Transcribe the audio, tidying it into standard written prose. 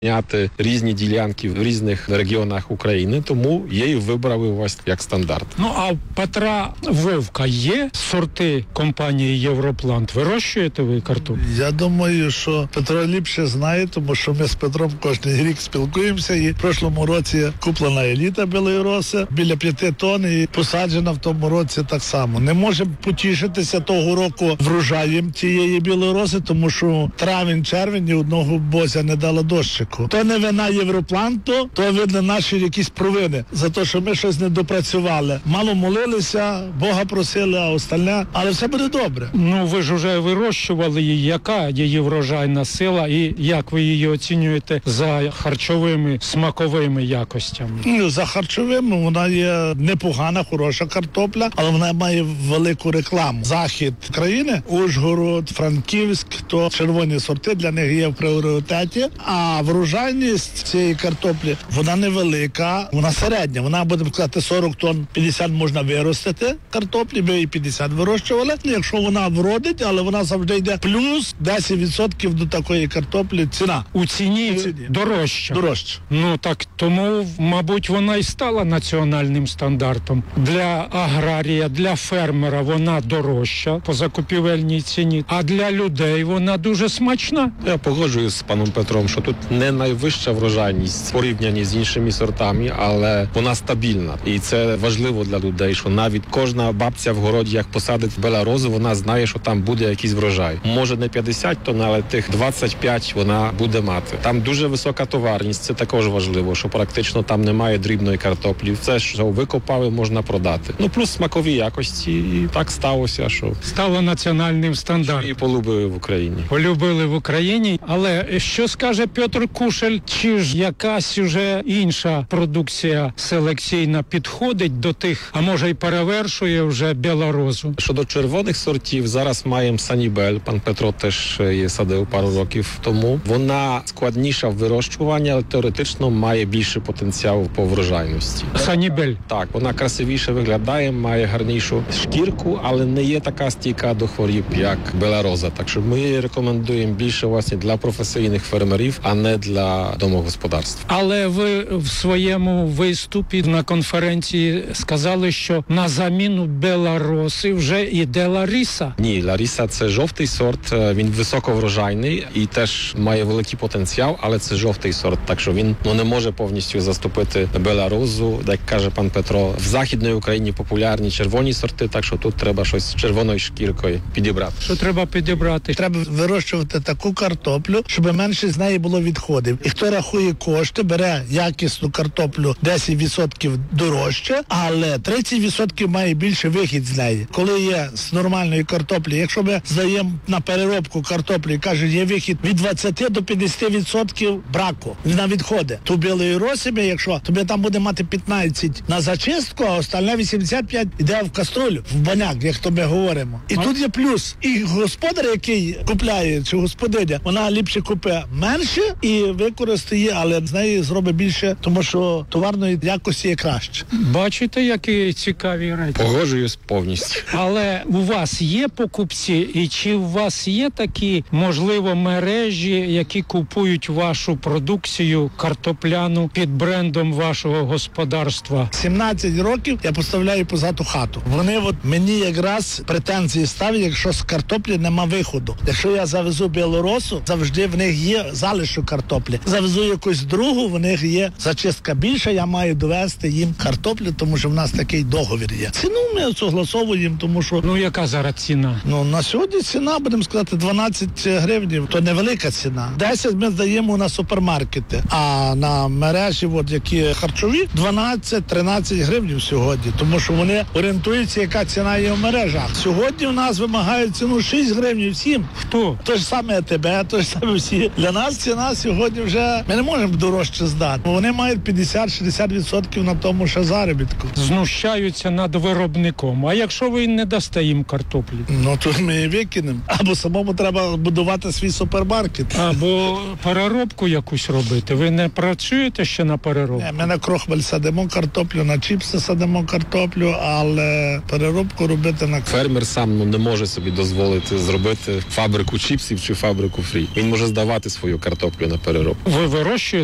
зняти різні ділянки в різних регіонах України, тому її вибрали ось як стандарт. Ну, а Петра Вовка є сорти компанії Європлант? Вирощуєте ви картоплю? Я думаю, що Петро ліпше знає, тому що ми з Петром кожен рік спілкуємося, і в прошлому році куплена еліта білої роси, біля 5 тонн, і посаджена в тому році так само. Не можемо потішитися того року врожаєм цієї білої роси, тому що травень-червень ні одного бозя не дало дощику. То не вина Європланту, то видно наші якісь провини за те, що ми щось не допрацювали. Мало молилися, Бога просили, а остальне, але все буде добре. Ну, ви ж уже вирощували її. Яка її врожайна сила і як ви її оцінюєте за харчовими, смаковими якостями? Ну, за харчовими вона є непогана, хороша картопля, але вона має велику рекламу. Захід країни, Ужгород, Франківськ, то червоні сорти для них є в пріоритеті, а врожайність цієї картоплі, вона невелика, вона середня, вона, будемо сказати, 40 тонн, 50 можна виростити картоплі, ми і 50 вирощували. Якщо вона вродить, але вона завжди йде плюс 10% до такої картоплі ціна. У ціні дорожча. Дорожча. Ну так тому, мабуть, вона і стала національним стандартом. Для аграрія, для фермера вона дорожча по закупівельній ціні, а для людей вона дуже смачна. Я погоджуюсь з паном Петром, що тут не найвища врожайність в порівнянні з іншими сортами, але вона стабільна. І це важливо для людей, що навіть кожна бабця в городі, як посадить беларозу, вона знає, що там буде якийсь врожай. Може не 50 тонн, але тих 25 вона буде мати. Там дуже висока товарність, це також важливо, що практично там немає дрібної картоплі. Все, що викопали, можна продати. Ну, плюс смакові якості, і так сталося, що... Стало національним стандартом. І полюбили в Україні. Полюбили в Україні, але що скаже Петр Кушель, чи ж якась уже інша продукція селекційна підходить до тих, а може й перевершує вже беларозу? Щодо червоних сортів, зараз маємо Санібель, пан Петро теж її садив пару років тому. Вона складніша в вирощуванні, але теоретично має більший потенціал по врожайності. Санібель. Так, вона красивіше виглядає, має гарнішу шкірку, але не є така стійка до хворіб, як белароза. Так що ми її рекомендуємо більше власне для професійних фермерів, а не для домогосподарств. Але ви в своєму виступі на конференції сказали, що на заміну белароси вже йде Ларіса. Ні, Ларіса – це жовтий сорт, він високоврожайний і теж має великий потенціал, але це жовтий сорт, так що він не може повністю заступити беларозу. Як каже пан Петро, в Західній Україні популярні червоні сорти, так що тут треба щось з червоною шкіркою підібрати. Що треба підібрати? Треба вирощувати таку картоплю, щоб менше з неї було відходів. І хто рахує кошти, бере якісну картоплю 10% дорожче, але 30% має більше вихід з неї. Коли є з нормальної картоплі, якщо ми здаємо на переробку картоплі, каже, є вихід від 20 до 50% браку на відходи. Ту білої розсіби, якщо, то ми там буде мати 15 на зачистку, а остальне 85 йде в каструлю, в баняк, як то ми говоримо. І тут є плюс. І господар, який купляє, чи господиня, вона ліпше купить менше і використає, але з неї зробить більше, тому що товарної якості є краще. Бачите, які цікаві речі? Погоджуюсь повністю. Але у вас є покупці, і чи у вас є такі, можливо, мережі, які купують вашу продукцію картопляну під брендом вашого господарства? 17 років я поставляю позаду хату. Вони от мені якраз претензії ставлять, якщо з картоплі нема виходу. Якщо я завезу білоросу, завжди в них є залишок картоплі. Завезу якусь другу, в них є зачистка більша, я маю довести їм картоплю, тому що в нас такий договір є. Ціну ми согласовуємо, тому що... Ну, яка зараз ціна? Ну, на сьогодні ціна, будемо сказати, 12 гривень. То невелика ціна. 10 ми здаємо на супермаркети, а на мережі, от, які харчові, 12-13 гривень сьогодні, тому що вони орієнтуються, яка ціна є в мережах. Сьогодні у нас вимагають ціну 6 гривень всім. Хто? То ж саме АТБ, то ж саме всі. Для нас ціна сьогодні вже, ми не можемо дорожче здати. Вони мають 50-60% на тому ще заробітку. Знущаються над виробником. А якщо ви не дасте їм картоплі? Ну, то ми її викинемо. Або самому треба будувати свій супермаркет. Або переробку якусь робити. Ви не працюєте ще на переробку? Ми на крохмаль садимо картоплю, на чіпси садимо картоплю, але переробку робити на... Фермер сам не може собі дозволити зробити фабрику чіпсів чи фабрику фрі. Він може здавати свою картоплю на переробку. переробку. Ви вирощуєте?